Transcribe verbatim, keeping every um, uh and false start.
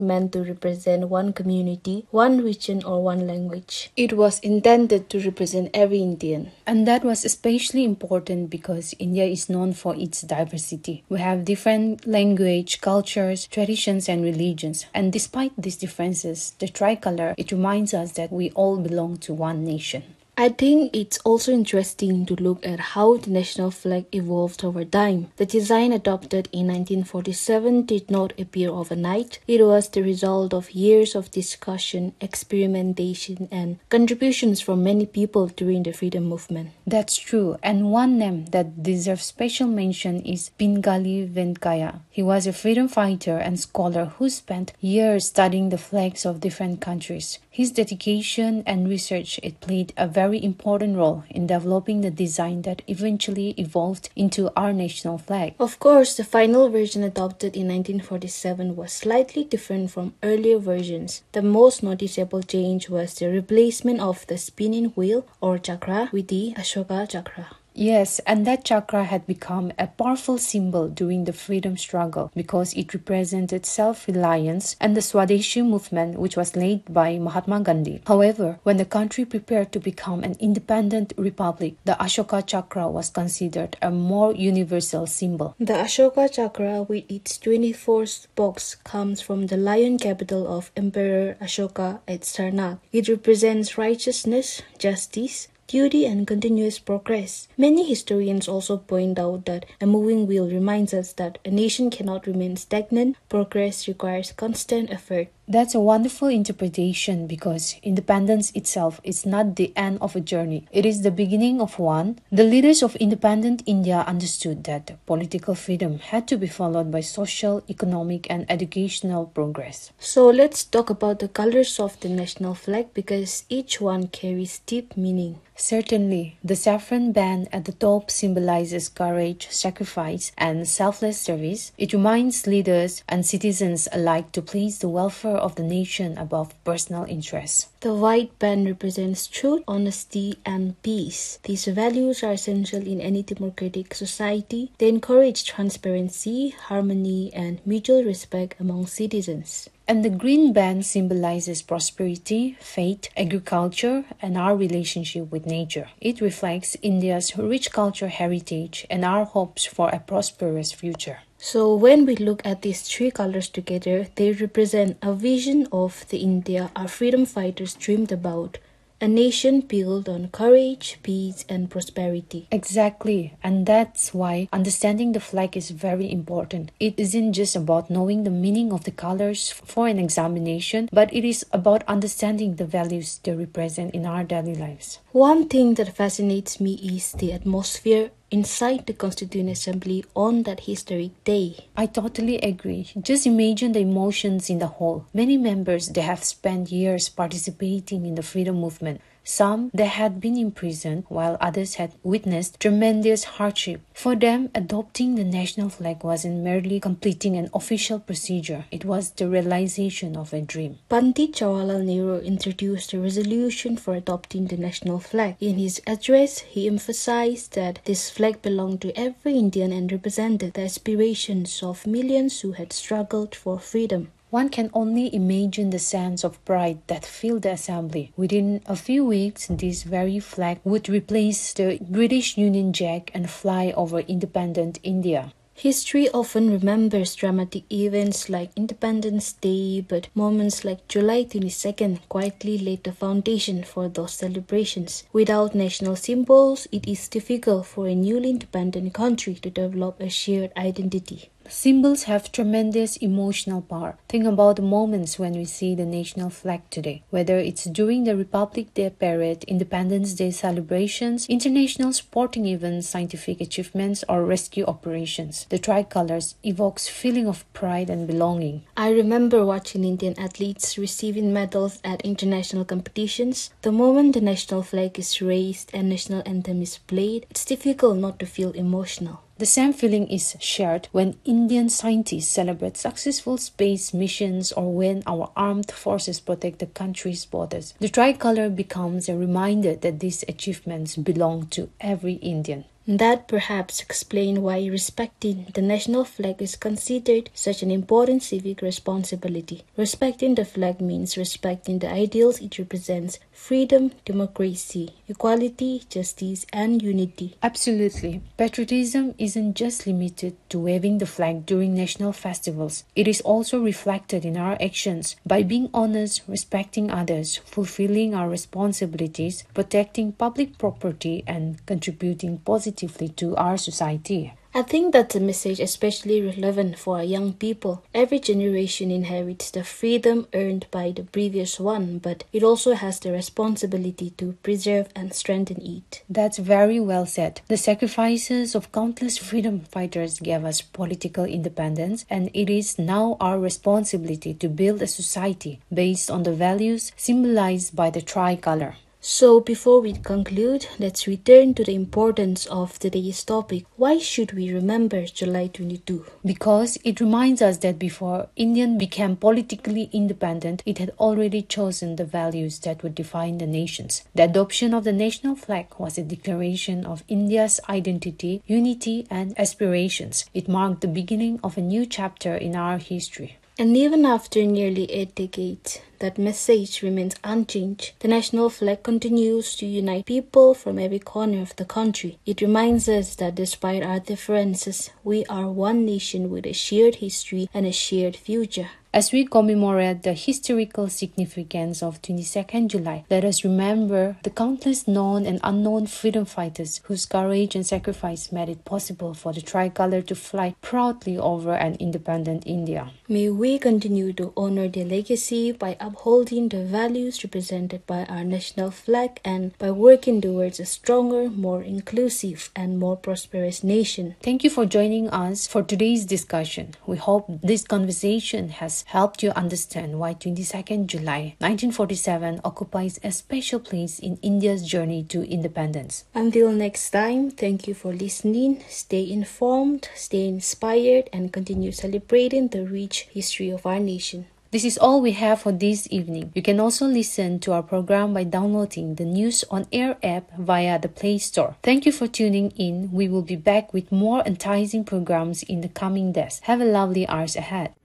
meant to represent one community, one region, or one language. It was intended to represent every Indian. And that was especially important because India is known for its diversity. We have different language, cultures, traditions, and religions. And despite these differences, the tricolor, it reminds us that we all belong to one nation. I think it's also interesting to look at how the national flag evolved over time. The design adopted in nineteen forty-seven did not appear overnight. It was the result of years of discussion, experimentation, and contributions from many people during the freedom movement. That's true, and one name that deserves special mention is Pingali Venkaya. He was a freedom fighter and scholar who spent years studying the flags of different countries. His dedication and research it played a very important role in developing the design that eventually evolved into our national flag. Of course, the final version adopted in nineteen forty-seven was slightly different from earlier versions. The most noticeable change was the replacement of the spinning wheel or chakra with the Ashoka chakra. Yes, and that chakra had become a powerful symbol during the freedom struggle because it represented self-reliance and the Swadeshi movement which was led by Mahatma Gandhi. However, when the country prepared to become an independent republic, the Ashoka chakra was considered a more universal symbol. The Ashoka chakra with its twenty-four spokes comes from the lion capital of Emperor Ashoka at Sarnath. It represents righteousness, justice, duty, and continuous progress. Many historians also point out that a moving wheel reminds us that a nation cannot remain stagnant. Progress requires constant effort. That's a wonderful interpretation because independence itself is not the end of a journey. It is the beginning of one. The leaders of independent India understood that political freedom had to be followed by social, economic, and educational progress. So let's talk about the colors of the national flag because each one carries deep meaning. Certainly, the saffron band at the top symbolizes courage, sacrifice, and selfless service. It reminds leaders and citizens alike to place the welfare of the nation above personal interests. The white band represents truth, honesty, and peace. These values are essential in any democratic society. They encourage transparency, harmony, and mutual respect among citizens. And the green band symbolizes prosperity, faith, agriculture, and our relationship with nature. It reflects India's rich cultural heritage and our hopes for a prosperous future. So when we look at these three colors together, they represent a vision of the India our freedom fighters dreamed about. A nation built on courage, peace, and prosperity. Exactly, and that's why understanding the flag is very important. It isn't just about knowing the meaning of the colors for an examination, but it is about understanding the values they represent in our daily lives. One thing that fascinates me is the atmosphere inside the Constituent Assembly on that historic day. I totally agree. Just imagine the emotions in the hall. Many members, they have spent years participating in the freedom movement. Some, they had been imprisoned, while others had witnessed tremendous hardship. For them, adopting the national flag wasn't merely completing an official procedure. It was the realization of a dream. Pandit Jawaharlal Nehru introduced a resolution for adopting the national flag. In his address, he emphasized that this flag belonged to every Indian and represented the aspirations of millions who had struggled for freedom. One can only imagine the sense of pride that filled the assembly. Within a few weeks, this very flag would replace the British Union Jack and fly over independent India. History often remembers dramatic events like Independence Day, but moments like July twenty-second quietly laid the foundation for those celebrations. Without national symbols, it is difficult for a newly independent country to develop a shared identity. Symbols have tremendous emotional power. Think about the moments when we see the national flag today. Whether it's during the Republic Day parade, Independence Day celebrations, international sporting events, scientific achievements, or rescue operations, the tricolors evokes feeling of pride and belonging. I remember watching Indian athletes receiving medals at international competitions. The moment the national flag is raised and national anthem is played, it's difficult not to feel emotional. The same feeling is shared when Indian scientists celebrate successful space missions or when our armed forces protect the country's borders. The tricolor becomes a reminder that these achievements belong to every Indian. That perhaps explains why respecting the national flag is considered such an important civic responsibility. Respecting the flag means respecting the ideals it represents: freedom, democracy, equality, justice, and unity. Absolutely. Patriotism isn't just limited to waving the flag during national festivals. It is also reflected in our actions. By being honest, respecting others, fulfilling our responsibilities, protecting public property, and contributing positively to our society. I think that's a message especially relevant for our young people. Every generation inherits the freedom earned by the previous one, but it also has the responsibility to preserve and strengthen it. That's very well said. The sacrifices of countless freedom fighters gave us political independence, and it is now our responsibility to build a society based on the values symbolized by the tricolor. So before we conclude, let's return to the importance of today's topic. Why should we remember July twenty-second? Because it reminds us that before India became politically independent, it had already chosen the values that would define the nations. The adoption of the national flag was a declaration of India's identity, unity, and aspirations. It marked the beginning of a new chapter in our history. And even after nearly eight decades, that message remains unchanged. The national flag continues to unite people from every corner of the country. It reminds us that despite our differences, we are one nation with a shared history and a shared future. As we commemorate the historical significance of twenty-second July, let us remember the countless known and unknown freedom fighters whose courage and sacrifice made it possible for the tricolor to fly proudly over an independent India. May we continue to honor their legacy by upholding the values represented by our national flag and by working towards a stronger, more inclusive, and more prosperous nation. Thank you for joining us for today's discussion. We hope this conversation has helped you understand why twenty-second July nineteen forty-seven occupies a special place in India's journey to independence. Until next time, thank you for listening. Stay informed, stay inspired, and continue celebrating the rich history of our nation. This is all we have for this evening. You can also listen to our program by downloading the News on Air app via the Play Store. Thank you for tuning in. We will be back with more enticing programs in the coming days. Have a lovely hours ahead.